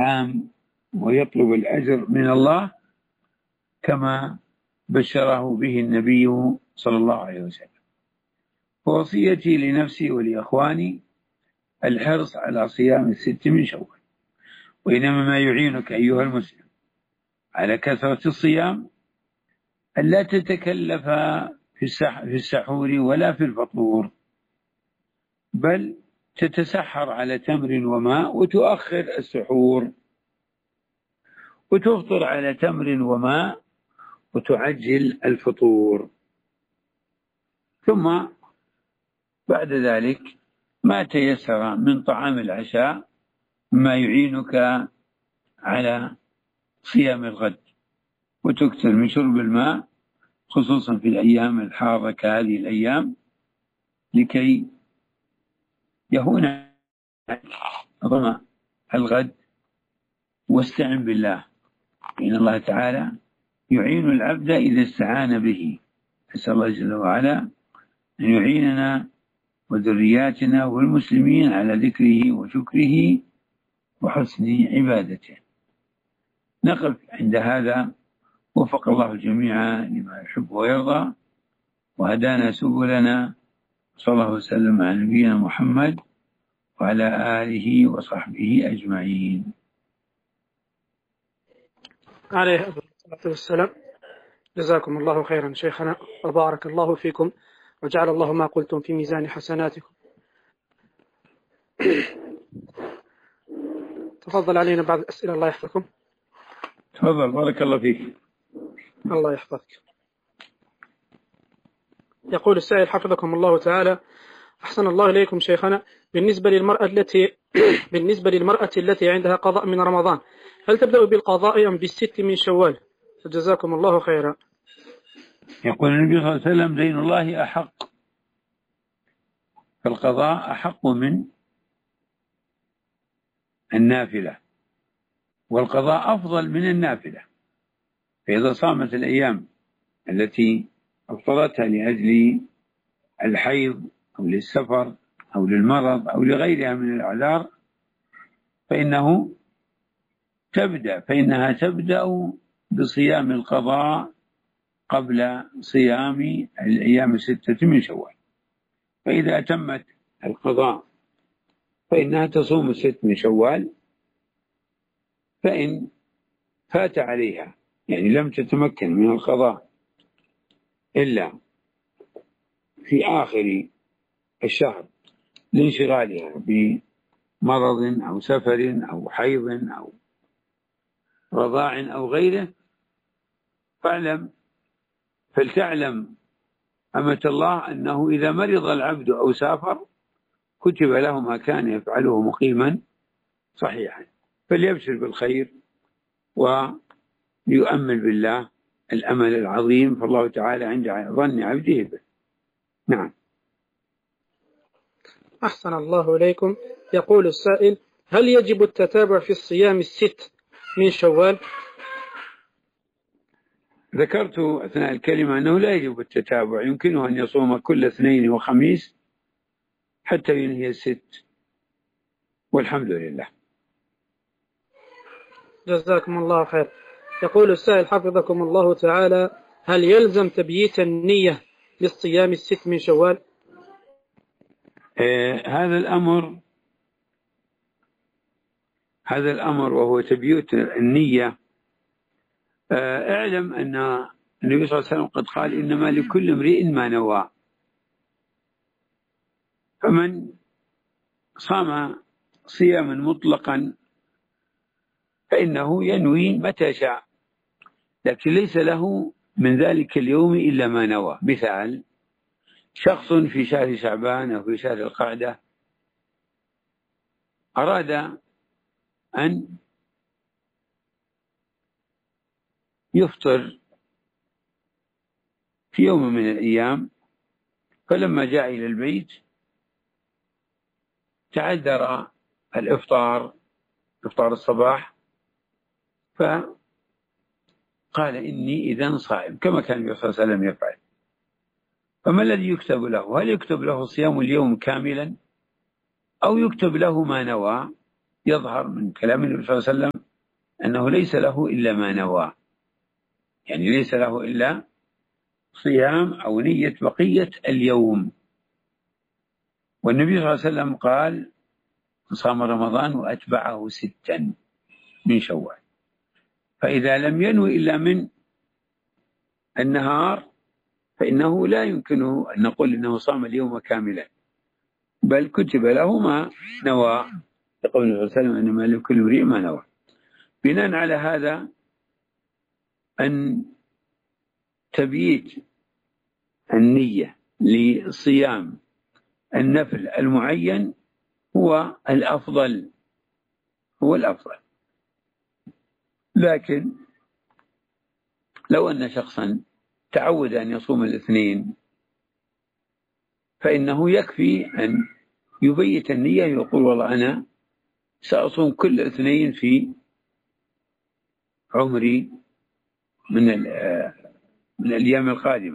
الطعام ويطلب الأجر من الله كما بشره به النبي صلى الله عليه وسلم. ووصيتي لنفسي ولإخواني الحرص على صيام الست من شوال. وإنما ما يعينك أيها المسلم على كثرة الصيام ألا تتكلف في السحور ولا في الفطور، بل تتسحر على تمر وماء وتؤخر السحور، وتفطر على تمر وماء وتعجل الفطور، ثم بعد ذلك ما تيسر من طعام العشاء ما يعينك على صيام الغد، وتكثر من شرب الماء خصوصا في الأيام الحارة كهذه الأيام لكي يهون ظمأ الغد. واستعن بالله، إن الله تعالى يعين العبد إذا استعان به. نسأل الله جل وعلا أن يعيننا وذرياتنا والمسلمين على ذكره وشكره وحسن عبادته. نقف عند هذا. وفق الله الجميع لما يحب ويرضى، وهدانا سبلنا. صلى الله وسلم على نبينا محمد وعلى آله وصحبه أجمعين. عليه الصلاة والسلام. جزاكم الله خيرا شيخنا، وبارك الله فيكم، وجعل الله ما قلتم في ميزان حسناتكم. تفضل علينا بعض الأسئلة، الله يحفظكم. تفضل، بارك الله فيك. الله يحفظك. يقول السائل حفظكم الله تعالى: أحسن الله إليكم شيخنا، بالنسبة للمرأة التي عندها قضاء من رمضان، هل تبدأ بالقضاء أم بالست من شوال؟ جزاكم الله خيرا. يقول النبي صلى الله عليه وسلم: دين الله أحق، فالقضاء أحق من النافلة، والقضاء أفضل من النافلة. فإذا صامت الأيام التي أفطرتها لأجل الحيض أو للسفر أو للمرض أو لغيرها من الأعذار فإنها تبدأ بصيام القضاء قبل صيام الأيام الستة من شوال. فإذا أتمت القضاء فإنها تصوم الست من شوال. فإن فات عليها، يعني لم تتمكن من القضاء إلا في آخر الشهر لانشغالها بمرض أو سفر أو حيض أو رضاع أو غيره، فلتعلم أمة الله أنه إذا مرض العبد أو سافر كتب له ما كان يفعله مقيما صحيحا، فليبشر بالخير ويؤمل بالله الأمل العظيم، فالله تعالى عند ظن عبده به. نعم. أحسن الله إليكم. يقول السائل: هل يجب التتابع في الصيام الست من شوال؟ ذكرت أثناء الكلمة أنه لا يجب التتابع، يمكنه أن يصوم كل اثنين وخميس حتى ينهي الست، والحمد لله. جزاكم الله خير. يقول السائل حفظكم الله تعالى: هل يلزم تبييت النية للصيام الست من شوال؟ هذا الأمر وهو تبييت النية. اعلم أن النبي صلى الله عليه وسلم قد قال: إنما لكل امرئ ما نوى. فمن صام صياما مطلقا فإنه ينوي متى شاء، لكن ليس له من ذلك اليوم إلا ما نوى. مثال: شخص في شهر شعبان أو في شهر القعدة أراد أن يفطر في يوم من الأيام، فلما جاء إلى البيت تعذر إفطار الصباح، فقال: إني إذن صائم، كما كان النبي صلى الله عليه وسلم يفعل. فما الذي يكتب له؟ هل يكتب له صيام اليوم كاملا أو يكتب له ما نوى؟ يظهر من كلام النبي صلى الله عليه وسلم أنه ليس له إلا ما نوى، يعني ليس له إلا صيام أو نية بقية اليوم. والنبي صلى الله عليه وسلم قال: صام رمضان وأتبعه 6 من شوال. فإذا لم ينوي إلا من النهار فإنه لا يمكنه أن نقول إنه صام اليوم كاملا، بل كتب له ما نوى، يقول النبي صلى الله عليه وسلم: إنما لكل امرئ ما نوى. بناء على هذا، أن تبييت النية لصيام النفل المعين هو الأفضل، لكن لو أن شخصا تعود أن يصوم الاثنين فإنه يكفي أن يبيت النية، يقول: والله أنا سأصوم كل اثنين في عمري من الأيام القادمة.